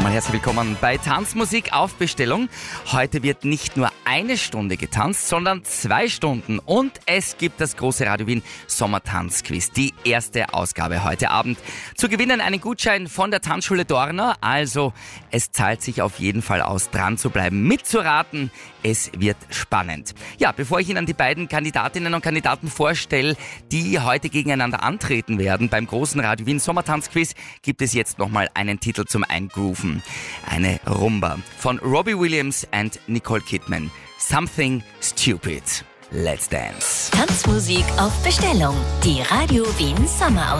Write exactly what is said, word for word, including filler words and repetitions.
Nochmal herzlich willkommen bei Tanzmusik auf Bestellung. Heute wird nicht nur eine Stunde getanzt, sondern zwei Stunden. Und es gibt das große Radio Wien Sommertanzquiz, die erste Ausgabe heute Abend. Zu gewinnen einen Gutschein von der Tanzschule Dorner. Also es zahlt sich auf jeden Fall aus, dran zu bleiben, mitzuraten. Es wird spannend. Ja, bevor ich Ihnen die beiden Kandidatinnen und Kandidaten vorstelle, die heute gegeneinander antreten werden beim großen Radio Wien Sommertanzquiz, gibt es jetzt nochmal einen Titel zum Eingrooven. Eine Rumba von Robbie Williams und Nicole Kidman. Something Stupid. Let's dance. Tanzmusik auf Bestellung. Die Radio Wien Sommerausgabe.